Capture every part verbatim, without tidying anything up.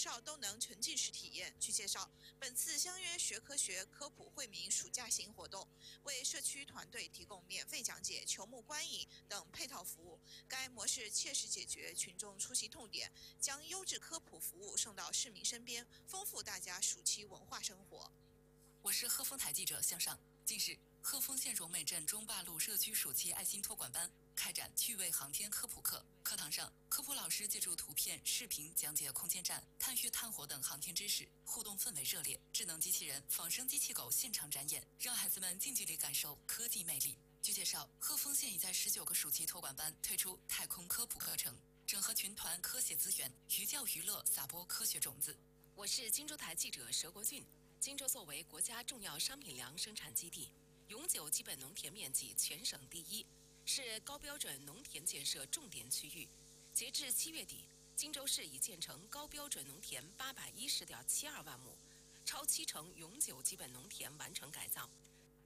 少都能沉浸式体验。据介绍，本次相约学科学科普惠民暑假型活动，为社区团队提供免费讲解、球幕观影等配套服务。该模式切实解决群众出行痛点，将优质科普服务送到市民身边，丰富大家暑期文化生活。 我是鹤峰台记者向上。近日，鹤峰县荣美镇中坝路社区暑期爱心托管班开展趣味航天科普课。课堂上，科普老师借助图片、视频讲解空间站、探月探火等航天知识，互动氛围热烈。智能机器人、仿生机器狗现场展演，让孩子们近距离感受科技魅力。据介绍，鹤峰县已在十九个暑期托管班推出太空科普课程，整合群团科协资源，寓教于乐，撒播科学种子。 我是荆州台记者佘国俊。荆州作为国家重要商品粮生产基地，永久基本农田面积全省第一，是高标准农田建设重点区域。截至七月底，荆州市已建成高标准农田八百一十点七二万亩，超七成永久基本农田完成改造。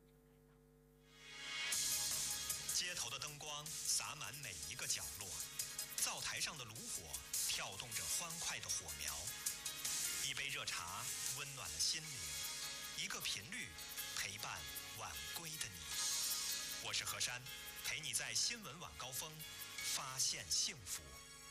街头的灯光洒满每一个角落，灶台上的炉火跳动着欢快的火苗。一杯热茶温暖了心灵，一个频率陪伴晚归的你。我是何山，陪你在新闻晚高峰发现幸福。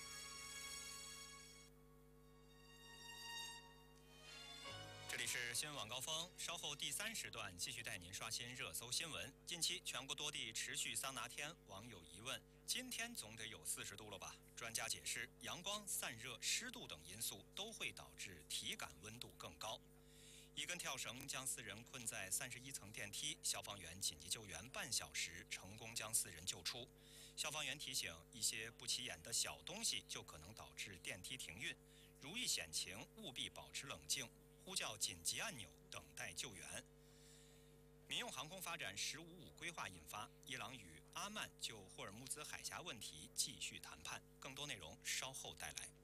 这里是新闻晚高峰，稍后第三时段继续带您刷新热搜新闻。近期全国多地持续桑拿天，网友疑问：今天总得有四十度了吧？专家解释，阳光、散热、湿度等因素都会导致体感温度更高。一根跳绳将四人困在三十一层电梯，消防员紧急救援半小时，成功将四人救出。消防员提醒，一些不起眼的小东西就可能导致电梯停运，如遇险情，务必保持冷静，呼叫紧急按钮，等待救援。民用航空发展“十五五”规划印发，伊朗与阿曼就霍尔木兹海峡问题继续谈判。更多内容稍后带来。